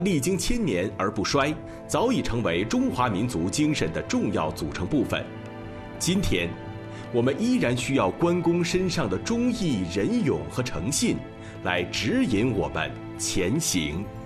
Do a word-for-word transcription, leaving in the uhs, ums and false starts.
历经千年而不衰，早已成为中华民族精神的重要组成部分。今天，我们依然需要关公身上的忠义、仁勇和诚信，来指引我们前行。